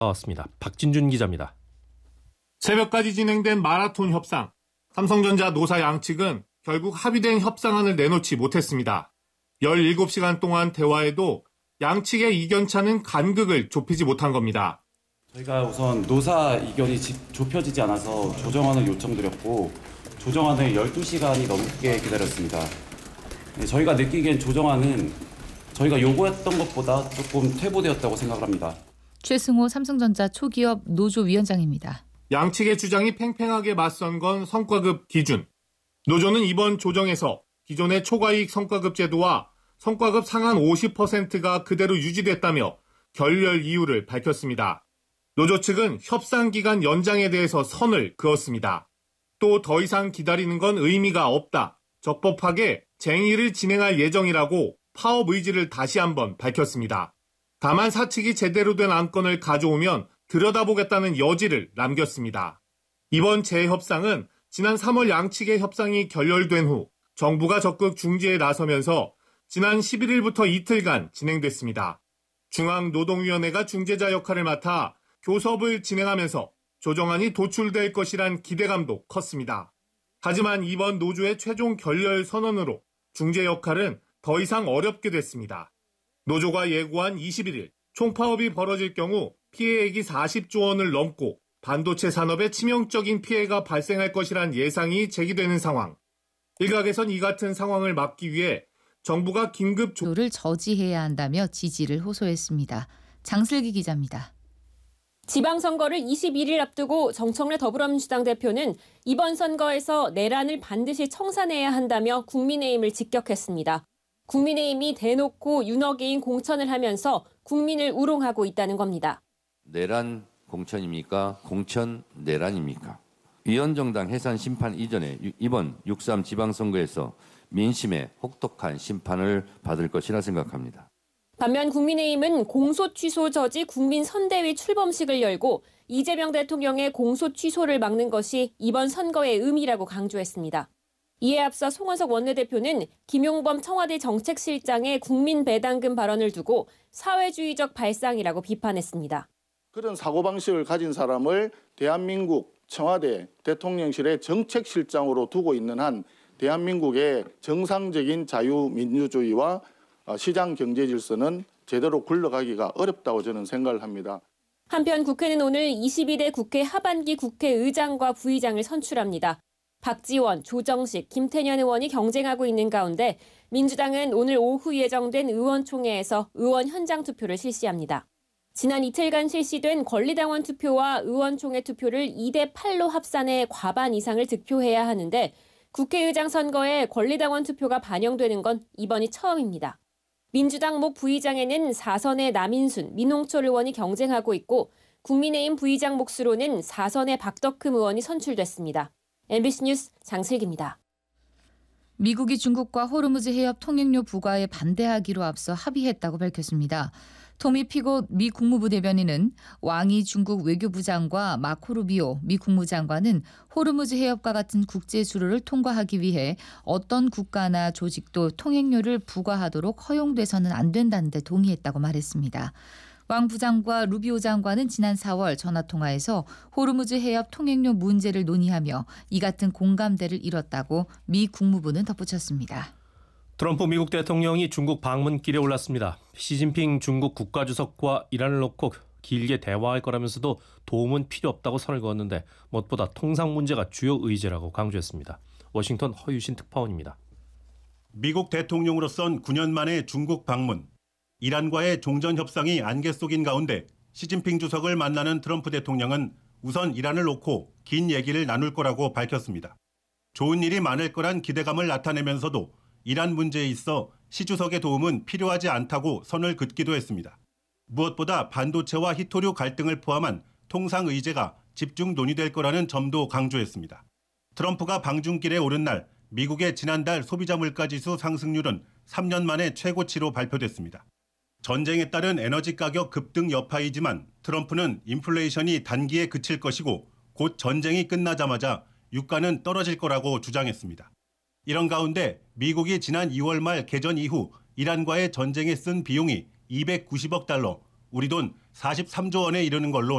나왔습니다. 박진준 기자입니다. 새벽까지 진행된 마라톤 협상. 삼성전자 노사 양측은 결국 합의된 협상안을 내놓지 못했습니다. 17시간 동안 대화에도 양측의 이견차는 간극을 좁히지 못한 겁니다. 저희가 우선 노사 이견이 좁혀지지 않아서 조정안을 요청드렸고 조정안을 12시간이 넘게 기다렸습니다. 저희가 느끼기엔 조정안은 저희가 요구했던 것보다 조금 퇴보되었다고 생각을 합니다. 최승호 삼성전자 초기업 노조위원장입니다. 양측의 주장이 팽팽하게 맞선 건 성과급 기준. 노조는 이번 조정에서 기존의 초과이익 성과급 제도와 성과급 상한 50%가 그대로 유지됐다며 결렬 이유를 밝혔습니다. 노조 측은 협상 기간 연장에 대해서 선을 그었습니다. 또 더 이상 기다리는 건 의미가 없다. 적법하게 쟁의를 진행할 예정이라고 파업 의지를 다시 한번 밝혔습니다. 다만 사측이 제대로 된 안건을 가져오면 들여다보겠다는 여지를 남겼습니다. 이번 재협상은 지난 3월 양측의 협상이 결렬된 후 정부가 적극 중재에 나서면서 지난 11일부터 이틀간 진행됐습니다. 중앙노동위원회가 중재자 역할을 맡아 교섭을 진행하면서 조정안이 도출될 것이란 기대감도 컸습니다. 하지만 이번 노조의 최종 결렬 선언으로 중재 역할은 더 이상 어렵게 됐습니다. 노조가 예고한 21일 총파업이 벌어질 경우 피해액이 40조 원을 넘고 반도체 산업에 치명적인 피해가 발생할 것이란 예상이 제기되는 상황. 일각에선 이 같은 상황을 막기 위해 정부가 긴급 조를 저지해야 한다며 지지를 호소했습니다. 장슬기 기자입니다. 지방선거를 21일 앞두고 정청래 더불어민주당 대표는 이번 선거에서 내란을 반드시 청산해야 한다며 국민의힘을 직격했습니다. 국민의힘이 대놓고 윤어게인 공천을 하면서 국민을 우롱하고 있다는 겁니다. 내란 공천입니까? 공천 내란입니까? 위원정당 해산 심판 이전에 이번 6.3 지방선거에서 민심의 혹독한 심판을 받을 것이라 생각합니다. 반면 국민의힘은 공소 취소 저지 국민선대위 출범식을 열고 이재명 대통령의 공소 취소를 막는 것이 이번 선거의 의미라고 강조했습니다. 이에 앞서 송원석 원내대표는 김용범 청와대 정책실장의 국민배당금 발언을 두고 사회주의적 발상이라고 비판했습니다. 그런 사고방식을 가진 사람을 대한민국 청와대 대통령실의 정책실장으로 두고 있는 한 대한민국의 정상적인 자유민주주의와 시장 경제 질서는 제대로 굴러가기가 어렵다고 저는 생각을 합니다. 한편 국회는 오늘 22대 국회 하반기 국회의장과 부의장을 선출합니다. 박지원, 조정식, 김태년 의원이 경쟁하고 있는 가운데 민주당은 오늘 오후 예정된 의원총회에서 의원 현장 투표를 실시합니다. 지난 이틀간 실시된 권리당원 투표와 의원총회 투표를 2대 8로 합산해 과반 이상을 득표해야 하는데 국회의장 선거에 권리당원 투표가 반영되는 건 이번이 처음입니다. 민주당 목 부의장에는 4선의 남인순, 민홍철 의원이 경쟁하고 있고 국민의힘 부의장 몫으로는 4선의 박덕흠 의원이 선출됐습니다. MBC 뉴스 장슬기입니다. 미국이 중국과 호르무즈 해협 통행료 부과에 반대하기로 앞서 합의했다고 밝혔습니다. 토미 피고 미 국무부 대변인은 왕이 중국 외교부장과 마코 루비오 미 국무장관은 호르무즈 해협과 같은 국제 수로를 통과하기 위해 어떤 국가나 조직도 통행료를 부과하도록 허용돼서는 안 된다는 데 동의했다고 말했습니다. 왕 부장과 루비오 장관은 지난 4월 전화통화에서 호르무즈 해협 통행료 문제를 논의하며 이 같은 공감대를 이뤘다고 미 국무부는 덧붙였습니다. 트럼프 미국 대통령이 중국 방문길에 올랐습니다. 시진핑 중국 국가주석과 이란을 놓고 길게 대화할 거라면서도 도움은 필요 없다고 선을 그었는데 무엇보다 통상 문제가 주요 의제라고 강조했습니다. 워싱턴 허유신 특파원입니다. 미국 대통령으로선 9년 만에 중국 방문. 이란과의 종전 협상이 안개 속인 가운데 시진핑 주석을 만나는 트럼프 대통령은 우선 이란을 놓고 긴 얘기를 나눌 거라고 밝혔습니다. 좋은 일이 많을 거란 기대감을 나타내면서도 이란 문제에 있어 시 주석의 도움은 필요하지 않다고 선을 긋기도 했습니다. 무엇보다 반도체와 히토류 갈등을 포함한 통상 의제가 집중 논의될 거라는 점도 강조했습니다. 트럼프가 방중길에 오른 날 미국의 지난달 소비자 물가지수 상승률은 3년 만에 최고치로 발표됐습니다. 전쟁에 따른 에너지 가격 급등 여파이지만 트럼프는 인플레이션이 단기에 그칠 것이고 곧 전쟁이 끝나자마자 유가는 떨어질 거라고 주장했습니다. 이런 가운데 미국이 지난 2월 말 개전 이후 이란과의 전쟁에 쓴 비용이 290억 달러, 우리 돈 43조 원에 이르는 걸로